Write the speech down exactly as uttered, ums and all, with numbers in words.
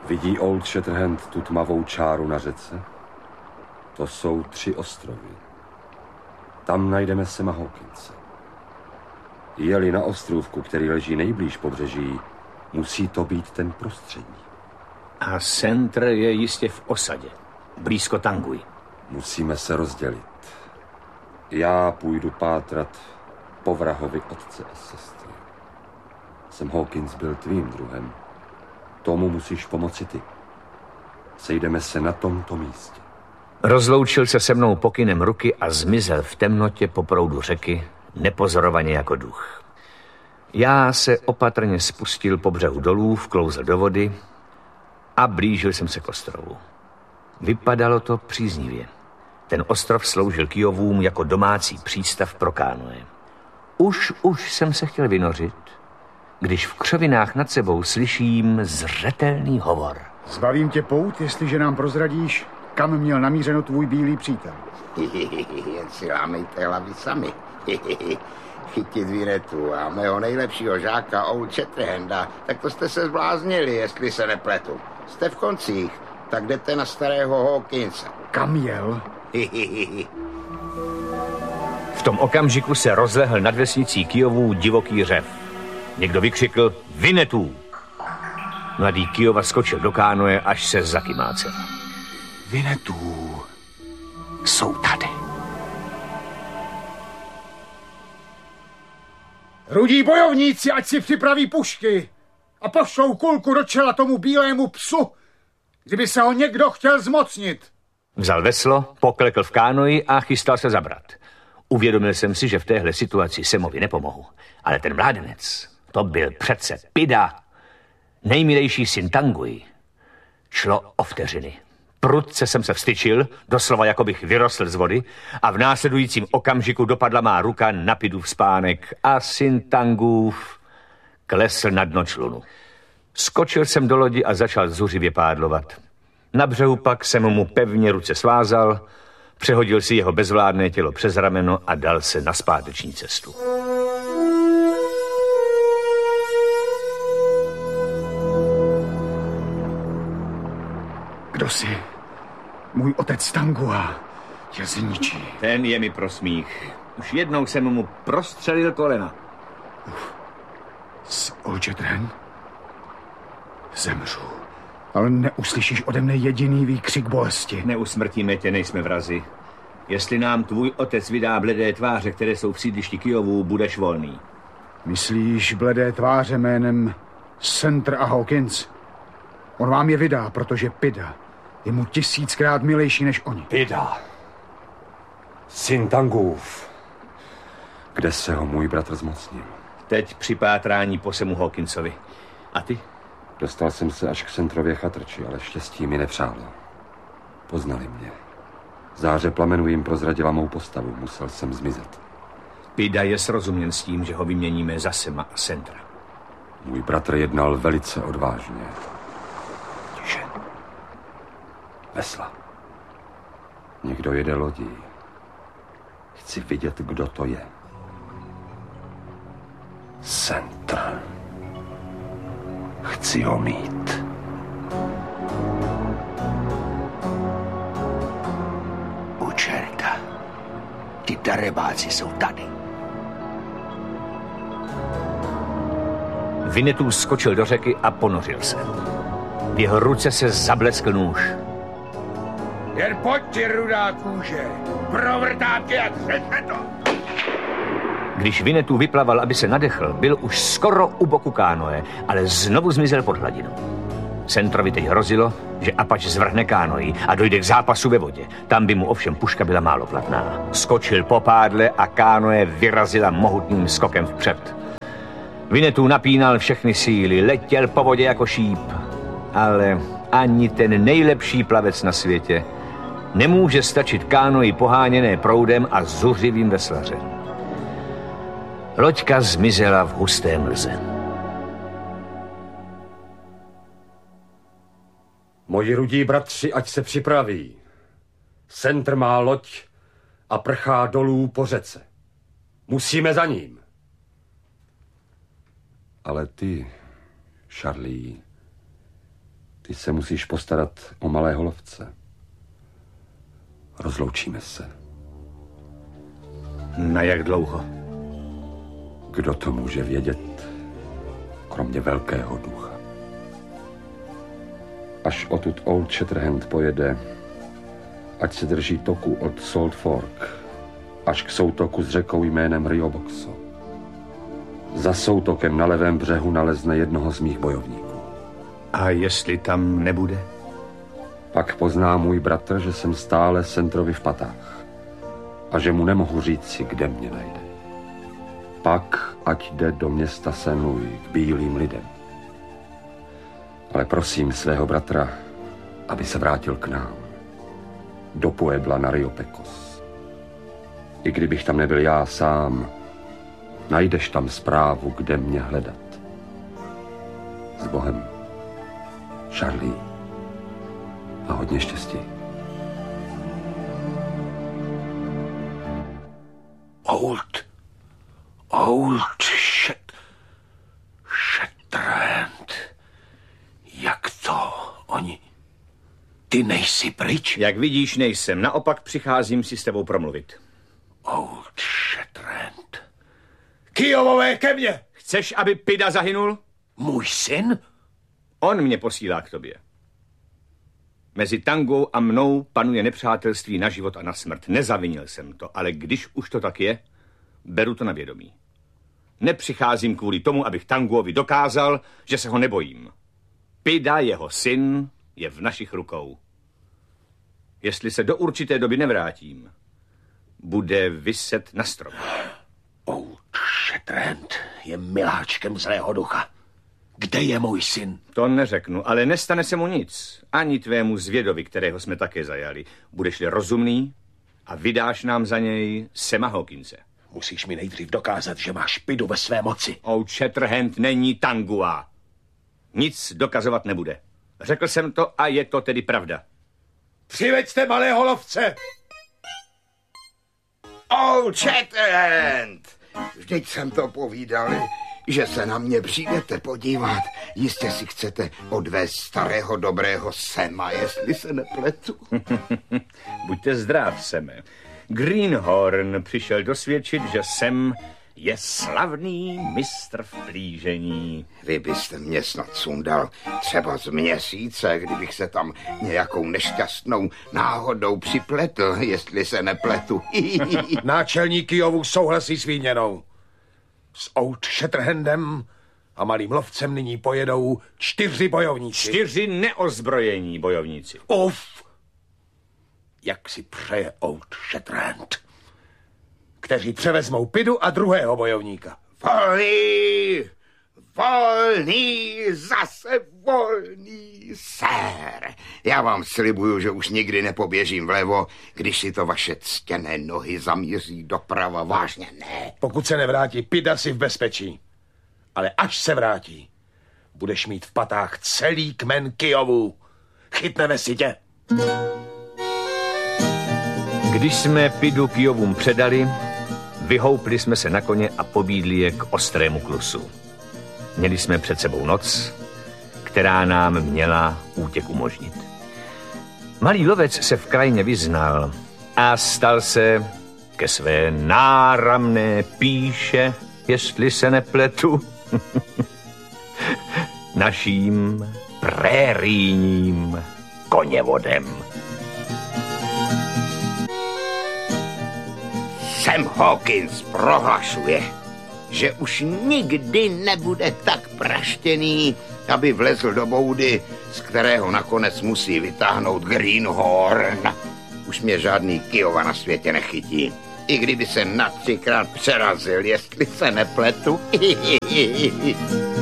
Vidí Old Shatterhand tu tmavou čáru na řece? To jsou tři ostrovy. Tam najdeme Sama Hawkinse. Je-li na ostrůvku, který leží nejblíž pobřeží, musí to být ten prostřední. A Centr je jistě v osadě, blízko Tangui. Musíme se rozdělit. Já půjdu pátrat po vrahovi otce a sestry. Sam Hawkins byl tvým druhem. Tomu musíš pomoci ty. Sejdeme se na tomto místě. Rozloučil se se mnou pokynem ruky a zmizel v temnotě po proudu řeky, nepozorovaně jako duch. Já se opatrně spustil po břehu dolů, vklouzl do vody a blížil jsem se k ostrovu. Vypadalo to příznivě. Ten ostrov sloužil Kyjovům jako domácí přístav pro kánoe. Už, už jsem se chtěl vynořit, když v křovinách nad sebou slyším zřetelný hovor. Zbavím tě pout, jestliže nám prozradíš, kam měl namířeno tvůj bílý přítel. Jen si lámejte hlavy sami. Chytit Vinetu a mého nejlepšího žáka Old Shatterhanda, tak to jste se zbláznili, jestli se nepletu. Jste v koncích, tak jdete na starého Hawkinse. Kam jel? V tom okamžiku se rozlehl nad vesnicí Kyjovů divoký řev. Někdo vykřikl Vinetu. Mladý Kyjova skočil do kánoe, až se zakymácel. Vinetu jsou tady. Rudí bojovníci, ať si připraví pušky a pošlou kulku do čela tomu bílému psu, kdyby se ho někdo chtěl zmocnit. Vzal veslo, poklekl v kánoji a chystal se zabrat. Uvědomil jsem si, že v téhle situaci Samovi nepomohu. Ale ten mládenec, to byl přece Pida, nejmilejší syn Tangui. Šlo o vteřiny. Prudce jsem se vstyčil, doslova jako bych vyrostl z vody, a v následujícím okamžiku dopadla má ruka na Pidův spánek a syn Tangův klesl na dno člunu. Skočil jsem do lodi a začal zuřivě pádlovat. Na břehu pak jsem mu pevně ruce svázal, přehodil si jeho bezvládné tělo přes rameno a dal se na zpáteční cestu. Kdo jsi? Můj otec Tangua je zničí. Ten je mi pro smích. Už jednou jsem mu prostřelil kolena. S Old Shatterhand? Zemřu. Ale neuslyšíš ode mne jediný výkřik bolesti. Neusmrtíme tě, nejsme vrazi. Jestli nám tvůj otec vydá bledé tváře, které jsou v sídlišti Kyjovů, budeš volný. Myslíš bledé tváře jménem Centr a Hawkins? On vám je vydá, protože Pida je mu tisíckrát milejší než oni. Pida. Syn Tangův. Kde se ho můj bratr zmocnil? Teď při pátrání po Samu Hawkinsovi. A ty? Dostal jsem se až k Centrově chatrči, ale štěstí mi nepřálo. Poznali mě. Záře plamenů jim prozradila mou postavu. Musel jsem zmizet. Pida je srozuměn s tím, že ho vyměníme za Sama a Centra. Můj bratr jednal velice odvážně. Tiše. Vesla. Někdo jede lodí. Chci vidět, kdo to je. Centr. Chci ho mít. U čerta. Ty darebáci jsou tady. Vinetu skočil do řeky a ponořil se. V jeho ruce se zableskl nůž. Jen pojď, ty rudá kůže. Provrtám tě jak řešeto. Když Vinetu vyplaval, aby se nadechl, byl už skoro u boku kánoe, ale znovu zmizel pod hladinou. Centrovi teď hrozilo, že Apač zvrhne kánoji a dojde k zápasu ve vodě. Tam by mu ovšem puška byla málo platná. Skočil po pádle a kánoe vyrazila mohutným skokem vpřed. Vinetu napínal všechny síly, letěl po vodě jako šíp. Ale ani ten nejlepší plavec na světě nemůže stačit kánoji poháněné proudem a zuřivým veslařem. Loďka zmizela v husté mlze. Moji rudí bratři, ať se připraví. Centr má loď a prchá dolů po řece. Musíme za ním. Ale ty, Charlie, Ty se musíš postarat o malého lovce. Rozloučíme se. Na jak dlouho? Kdo to může vědět, kromě velkého ducha? Až odtud Old Shatterhand pojede, ať se drží toku od Salt Fork, až k soutoku s řekou jménem Rio Boxo. Za soutokem na levém břehu nalezne jednoho z mých bojovníků. A jestli tam nebude? Pak pozná můj bratr, že jsem stále Centrovi v patách a že mu nemohu říci, kde mě najde. Pak ať jde do města Saint Louis k bílým lidem. Ale prosím svého bratra, aby se vrátil k nám. Do Puebla na Rio Pecos. I kdybych tam nebyl já sám, najdeš tam zprávu, kde mě hledat. S Bohem, Charlie. A hodně štěstí. Old, old shit, Shatterhand. Jak to? Oni... Ty nejsi pryč? Jak vidíš, nejsem. Naopak přicházím si s tebou promluvit. Old Shatterhand. Kyjovové ke mně! Chceš, aby Pida zahynul? Můj syn? On mě posílá k tobě. Mezi Tangou a mnou panuje nepřátelství na život a na smrt. Nezavinil jsem to, ale když už to tak je, beru to na vědomí. Nepřicházím kvůli tomu, abych Tanguovi dokázal, že se ho nebojím. Pida, jeho syn, je v našich rukou. Jestli se do určité doby nevrátím, bude viset na stromě. Old Shatterhand je miláčkem zlého ducha. Kde je můj syn? To neřeknu, ale nestane se mu nic. Ani tvému zvědovi, kterého jsme také zajali. Budeš-li rozumný a vydáš nám za něj Sama Hawkinse. Musíš mi nejdřív dokázat, že máš Pidu ve své moci. Old Shatterhand není Tangua. Nic dokazovat nebude. Řekl jsem to a je to tedy pravda. Přiveďte malého lovce! Old Shatterhand! Vždyť jsem to povídal, že se na mě přijdete podívat. Jistě si chcete odvést starého dobrého Sema, jestli se nepletu. Buďte zdrav, Seme. Greenhorn přišel dosvědčit, že Sam je slavný mistr v plížení. Vy byste mě snad sundal třeba z měsíce, kdybych se tam nějakou nešťastnou náhodou připletl, jestli se nepletu. Náčelník Kyjovu souhlasí s výměnou. S Old Shatterhandem a malým lovcem nyní pojedou čtyři bojovníci. Čtyři neozbrojení bojovníci. Uf! Jak si přeje Old Shatterhand, kteří převezmou Pidu a druhého bojovníka. Volný! Volný! Zase volný, sér! Já vám slibuju, že už nikdy nepoběžím vlevo, když si to vaše ctěné nohy zamíří doprava. Vážně ne. Pokud se nevrátí, Pida si v bezpečí. Ale až se vrátí, budeš mít v patách celý kmen Kyjovů. Chytneme si tě. Když jsme Pidu Kyjovům předali, vyhoupli jsme se na koně a pobídli je k ostrému klusu. Měli jsme před sebou noc, která nám měla útěk umožnit. Malý lovec se v krajině vyznal a stal se ke své náramné píše, jestli se nepletu, naším prérijním koněvodem. Sam Hawkins prohlašuje, že už nikdy nebude tak praštěný, aby vlezl do boudy, z kterého nakonec musí vytáhnout Greenhorn. Už mě žádný Kyjova na světě nechytí. I kdyby se na třikrát přerazil, jestli se nepletu.